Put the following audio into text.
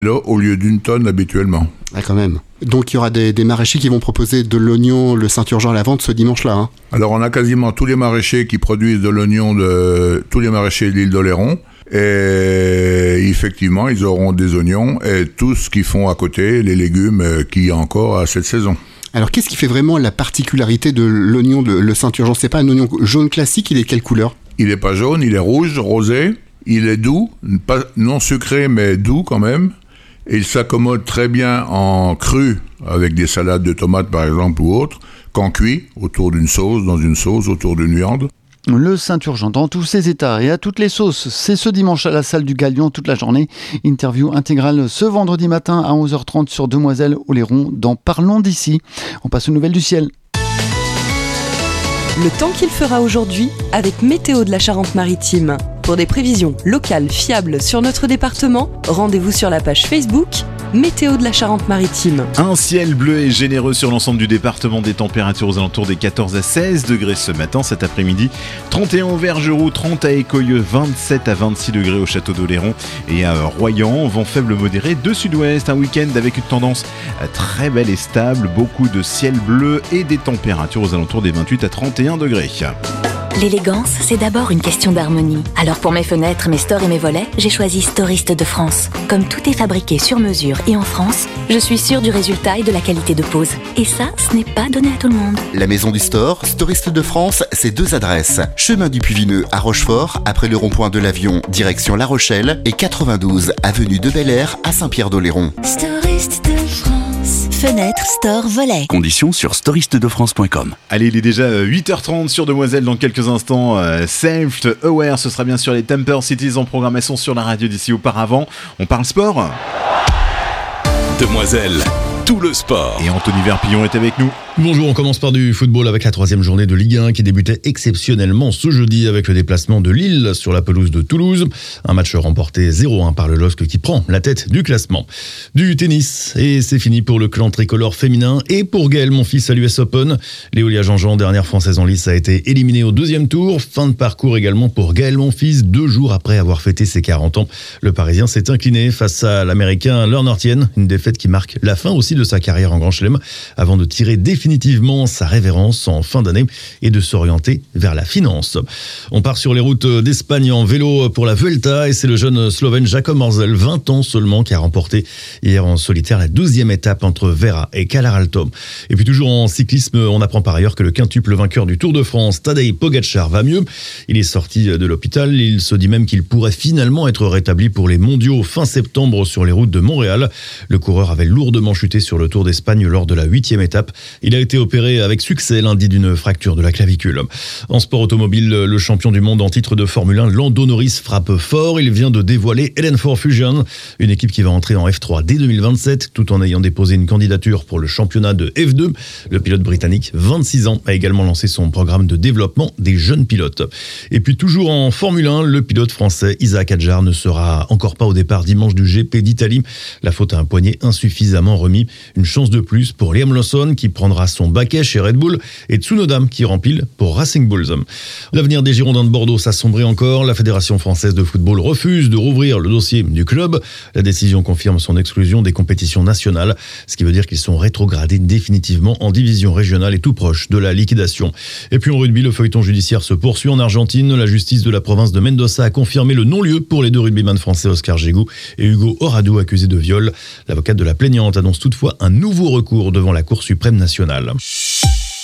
là, au lieu d'une tonne habituellement. Ah, quand même. Donc il y aura des maraîchers qui vont proposer de l'oignon, le Saint-Urgeant à la vente ce dimanche-là. Hein. Alors on a quasiment tous les maraîchers qui produisent de l'oignon, tous les maraîchers de l'île d'Oléron. Et effectivement, ils auront des oignons et tout ce qu'ils font à côté, les légumes qu'il y a encore à cette saison. Alors qu'est-ce qui fait vraiment la particularité de l'oignon, le Saint-Urgeant ? C'est pas un oignon jaune classique, il est de quelle couleur ? Il n'est pas jaune, il est rouge, rosé. Il est doux, pas, non sucré mais doux quand même. Et il s'accommode très bien en cru, avec des salades de tomates par exemple ou autres, qu'en cuit, autour d'une sauce, dans une sauce, autour d'une viande. Le Saint-Urgeant dans tous ses états et à toutes les sauces, c'est ce dimanche à la salle du Galion toute la journée. Interview intégrale ce vendredi matin à 11h30 sur Demoiselles-Oléron dans Parlons d'ici. On passe aux nouvelles du ciel. Le temps qu'il fera aujourd'hui avec Météo de la Charente-Maritime. Pour des prévisions locales fiables sur notre département, rendez-vous sur la page Facebook Météo de la Charente-Maritime. Un ciel bleu et généreux sur l'ensemble du département, des températures aux alentours des 14 à 16 degrés ce matin. Cet après-midi, 31 au Vergeroux, 30 à Écoyeux, 27 à 26 degrés au Château d'Oléron et à Royan. Vent faible modéré de sud-ouest, un week-end avec une tendance très belle et stable, beaucoup de ciel bleu et des températures aux alentours des 28 à 31 degrés. L'élégance, c'est d'abord une question d'harmonie. Alors pour mes fenêtres, mes stores et mes volets, j'ai choisi Storiste de France. Comme tout est fabriqué sur mesure et en France, je suis sûre du résultat et de la qualité de pose. Et ça, ce n'est pas donné à tout le monde. La maison du store, Storiste de France, c'est 2 adresses. Chemin du Puy-Vineux à Rochefort, après le rond-point de l'Avion, direction La Rochelle, et 92 avenue de Bel-Air à Saint-Pierre-d'Oléron. Storiste de France. Fenêtre, store, volet. Conditions sur storistedefrance.com. Allez, il est déjà 8h30 sur Demoiselles. Dans quelques instants, Self-Aware, ce sera bien sûr les Temper Cities en programmation sur la radio d'ici. Auparavant, on parle sport. Demoiselles, tout le sport. Et Anthony Verpillon est avec nous. Bonjour, on commence par du football avec la 3e journée de Ligue 1 qui débutait exceptionnellement ce jeudi avec le déplacement de Lille sur la pelouse de Toulouse. Un match remporté 0-1 par le LOSC qui prend la tête du classement. Du tennis, et c'est fini pour le clan tricolore féminin et pour Gaël Monfils à l'US Open. Léolia Jean-Jean, dernière française en lice, a été éliminée au 2e tour. Fin de parcours également pour Gaël Monfils, 2 jours après avoir fêté ses 40 ans. Le Parisien s'est incliné face à l'Américain Leonard Tien, une défaite qui marque la fin aussi de sa carrière en Grand Chelem, avant de tirer définitivement sa révérence en fin d'année et de s'orienter vers la finance. On part sur les routes d'Espagne en vélo pour la Vuelta et c'est le jeune Slovène Jakob Mörzel, 20 ans seulement, qui a remporté hier en solitaire la 12e étape entre Vera et Calaralto. Et puis toujours en cyclisme, on apprend par ailleurs que le quintuple vainqueur du Tour de France, Tadej Pogačar, va mieux. Il est sorti de l'hôpital, il se dit même qu'il pourrait finalement être rétabli pour les mondiaux fin septembre sur les routes de Montréal. Le coureur avait lourdement chuté sur le Tour d'Espagne lors de la 8e étape. Il a été opéré avec succès lundi d'une fracture de la clavicule. En sport automobile, le champion du monde en titre de Formule 1, Lando Norris, frappe fort. Il vient de dévoiler Eden4 Fusion, une équipe qui va entrer en F3 dès 2027, tout en ayant déposé une candidature pour le championnat de F2. Le pilote britannique, 26 ans, a également lancé son programme de développement des jeunes pilotes. Et puis toujours en Formule 1, le pilote français Isaac Hadjar ne sera encore pas au départ dimanche du GP d'Italie. La faute à un poignet insuffisamment remis. Une chance de plus pour Liam Lawson qui prendra son baquet chez Red Bull et Tsunoda qui rempile pour Racing Bulls. L'avenir des Girondins de Bordeaux s'assombrit encore. La Fédération française de football refuse de rouvrir le dossier du club. La décision confirme son exclusion des compétitions nationales, ce qui veut dire qu'ils sont rétrogradés définitivement en division régionale et tout proche de la liquidation. Et puis en rugby, le feuilleton judiciaire se poursuit en Argentine. La justice de la province de Mendoza a confirmé le non-lieu pour les 2 rugbyman français Oscar Gégou et Hugo Oradou accusés de viol. L'avocate de la plaignante annonce toutefois un nouveau recours devant la Cour suprême nationale.